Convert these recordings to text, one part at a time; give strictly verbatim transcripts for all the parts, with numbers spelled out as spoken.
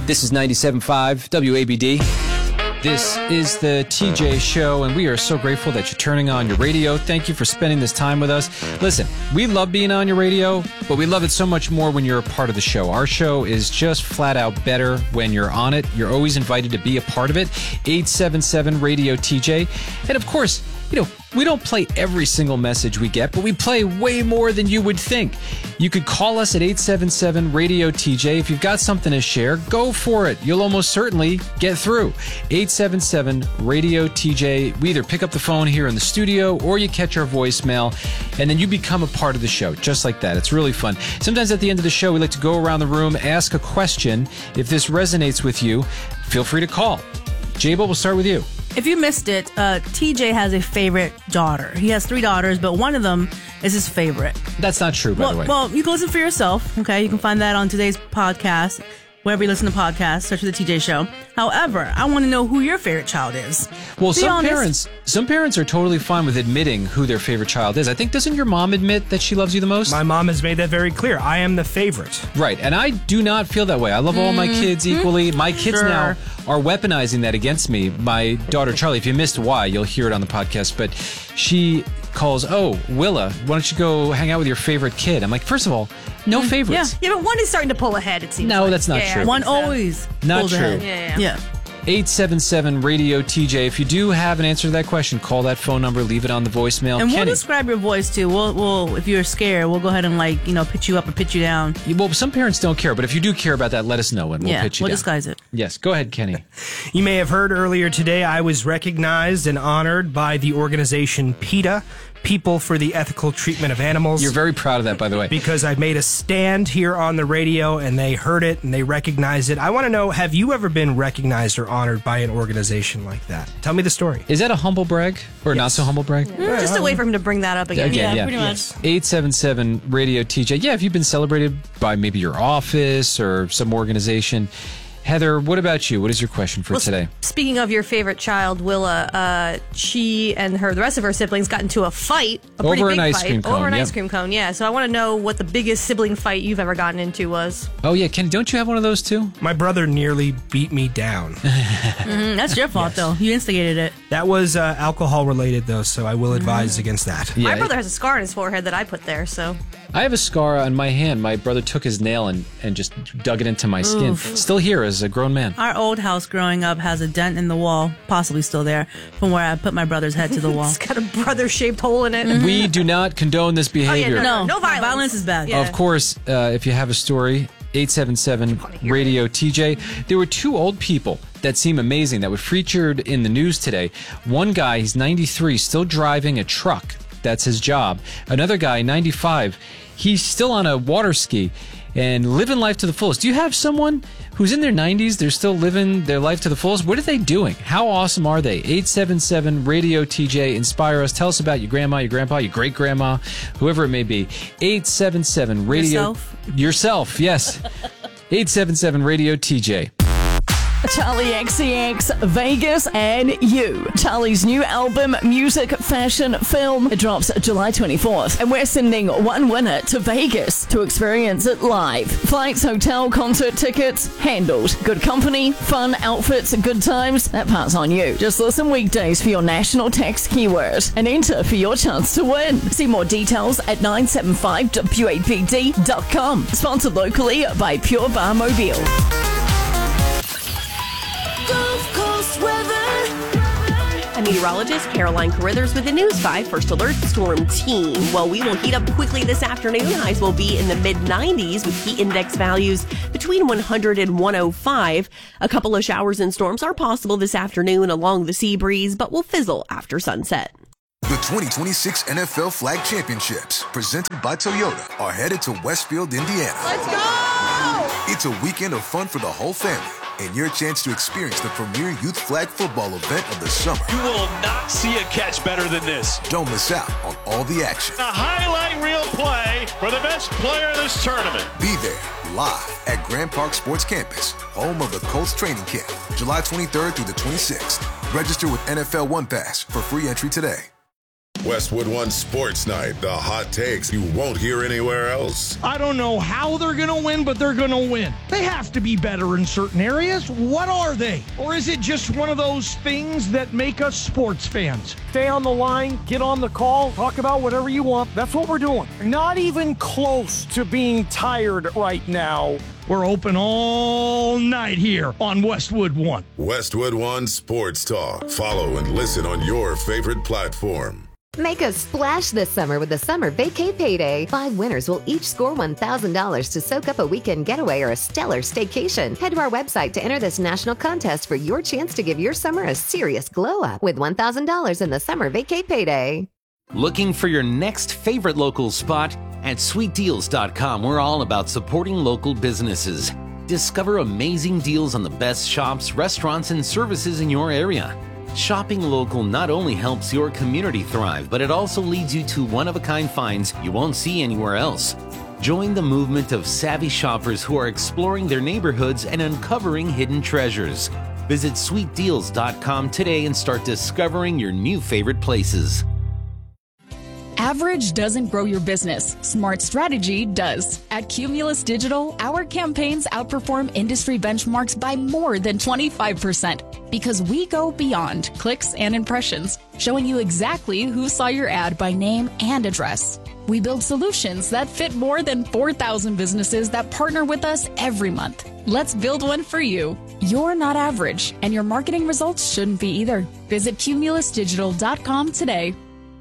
This is ninety-seven point five W A B D. This is the T J Show, and we are so grateful that you're turning on your radio. Thank you for spending this time with us. Listen, we love being on your radio, but we love it so much more when you're a part of the show. Our show is just flat out better when you're on it. You're always invited to be a part of it. eight seven seven radio T J. And of course, you know, we don't play every single message we get, but we play way more than you would think. You could call us at eight seven seven radio T J. If you've got something to share, go for it. You'll almost certainly get through. eight seven seven radio T J. We either pick up the phone here in the studio or you catch our voicemail, and then you become a part of the show, just like that. It's really fun. Sometimes at the end of the show, we like to go around the room, ask a question. If this resonates with you, feel free to call. Jabo, we'll start with you. If you missed it, uh, T J has a favorite daughter. He has three daughters, but one of them is his favorite. That's not true, by well, the way. Well, you can listen for yourself, okay? You can find that on today's podcast, wherever you listen to podcasts, search for the T J Show. However, I want to know who your favorite child is. Well, Be some honest. parents some parents are totally fine with admitting who their favorite child is. I think, doesn't your mom admit that she loves you the most? My mom has made that very clear. I am the favorite. Right, and I do not feel that way. I love all my kids equally. My kids Sure. now are weaponizing that against me. My daughter, Charlie, if you missed why, you'll hear it on the podcast, but she calls, oh, Willa, why don't you go hang out with your favorite kid? I'm like, first of all, no favorites. Yeah. Yeah, but one is starting to pull ahead, it seems No, like. that's not Yeah, true. I One think so. always Not pulls true. ahead. Yeah, yeah. Yeah. eight seven seven radio T J. If you do have an answer to that question, call that phone number, leave it on the voicemail. And we'll Kenny. describe your voice, too. We'll, we'll, if you're scared, we'll go ahead and, like, you know, pitch you up or pitch you down. Well, some parents don't care, but if you do care about that, let us know and we'll yeah, pitch you we'll down. disguise it. Yes, go ahead, Kenny. You may have heard earlier today I was recognized and honored by the organization PETA, People for the Ethical Treatment of Animals. You're very proud of that, by the way. Because I made a stand here on the radio and they heard it and they recognized it. I want to know, have you ever been recognized or honored by an organization like that? Tell me the story. Is that a humble brag or not so humble brag? Mm, Just a way for him to bring that up again. Again, yeah. pretty much. eight seven seven radio T J. Yeah, if you've been celebrated by maybe your office or some organization. Heather, what about you? What is your question for Well, today? Speaking of your favorite child, Willa, uh, she and her the rest of her siblings got into a fight, a pretty Over big an ice fight, cream cone, over an yep. ice cream cone. Yeah, so I want to know what the biggest sibling fight you've ever gotten into was. Oh, yeah, Kenny, don't you have one of those too? My brother nearly beat me down. Mm, that's your fault, though. You instigated it. That was uh, alcohol related, though, so I will advise Mm. against that. Yeah. My brother has a scar on his forehead that I put there, so. I have a scar on my hand. My brother took his nail and, and just dug it into my skin. Still here as a grown man. Our old house growing up has a dent in the wall, possibly still there, from where I put my brother's head to the wall. It's got a brother-shaped hole in it. We do not condone this behavior. no. No, No violence. Violence is bad. Yeah. Of course, uh, if you have a story, eight seven seven radio T J. There were two old people that seem amazing that were featured in the news today. One guy, he's ninety-three, still driving a truck. That's his job. Another guy, ninety-five, he's still on a water ski and living life to the fullest. Do you have someone who's in their nineties, they're still living their life to the fullest? What are they doing? How awesome are they? eight seven seven radio T J. Inspire us. Tell us about your grandma, your grandpa, your great-grandma, whoever it may be. eight seven seven radio... Yourself? Yourself, yes. eight seven seven radio T J. Charlie X C X, Vegas, and You. Charlie's new album, Music, Fashion, Film, it drops July twenty-fourth. And we're sending one winner to Vegas to experience it live. Flights, hotel, concert tickets, handled. Good company, fun outfits, good times, that part's on you. Just listen weekdays for your national text keyword and enter for your chance to win. See more details at nine seven five W A B D dot com. Sponsored locally by Pure Bar Mobile. I'm meteorologist Caroline Carruthers with the News five First Alert Storm Team. Well, we will heat up quickly this afternoon. Highs will be in the mid nineties with heat index values between one hundred and one oh five. A couple of showers and storms are possible this afternoon along the sea breeze, but will fizzle after sunset. The twenty twenty-six N F L Flag Championships, presented by Toyota, are headed to Westfield, Indiana. Let's go! It's a weekend of fun for the whole family and your chance to experience the premier youth flag football event of the summer. You will not see a catch better than this. Don't miss out on all the action. A highlight reel play for the best player in this tournament. Be there live at Grand Park Sports Campus, home of the Colts training camp, July twenty-third through the twenty-sixth. Register with N F L One Pass for free entry today. Westwood One Sports Night, the hot takes you won't hear anywhere else. I don't know how they're going to win, but they're going to win. They have to be better in certain areas. What are they? Or is it just one of those things that make us sports fans? Stay on the line, get on the call, talk about whatever you want. That's what we're doing. Not even close to being tired right now. We're open all night here on Westwood One. Westwood One Sports Talk. Follow and listen on your favorite platform. Make a splash this summer with the Summer Vacay Payday. Five winners will each score one thousand dollars to soak up a weekend getaway or a stellar staycation. Head to our website to enter this national contest for your chance to give your summer a serious glow up with one thousand dollars in the Summer Vacay Payday. Looking for your next favorite local spot? At sweet deals dot com, we're all about supporting local businesses. Discover amazing deals on the best shops, restaurants, and services in your area. Shopping local not only helps your community thrive, but it also leads you to one-of-a-kind finds you won't see anywhere else. Join the movement of savvy shoppers who are exploring their neighborhoods and uncovering hidden treasures. Visit sweet deals dot com today and start discovering your new favorite places. Average doesn't grow your business. Smart strategy does. At Cumulus Digital, our campaigns outperform industry benchmarks by more than twenty-five percent because we go beyond clicks and impressions, showing you exactly who saw your ad by name and address. We build solutions that fit more than four thousand businesses that partner with us every month. Let's build one for you. You're not average, and your marketing results shouldn't be either. Visit cumulus digital dot com today.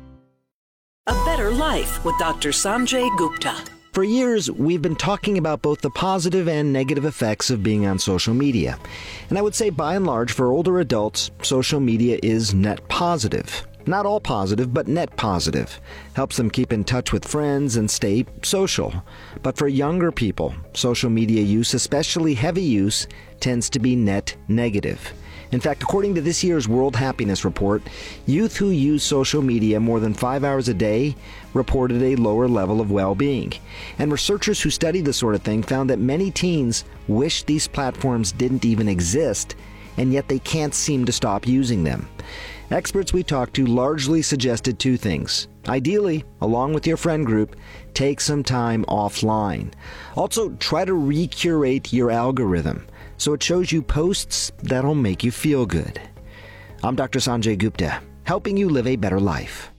A Better Life with Doctor Sanjay Gupta. For years, we've been talking about both the positive and negative effects of being on social media. And I would say, by and large, for older adults, social media is net positive. Not all positive, but net positive. Helps them keep in touch with friends and stay social. But for younger people, social media use, especially heavy use, tends to be net negative. In fact, according to this year's World Happiness Report, youth who use social media more than five hours a day reported a lower level of well-being. And researchers who studied this sort of thing found that many teens wish these platforms didn't even exist, and yet they can't seem to stop using them. Experts we talked to largely suggested two things. Ideally, along with your friend group, take some time offline. Also, try to recurate your algorithm so it shows you posts that'll make you feel good. I'm Doctor Sanjay Gupta, helping you live a better life.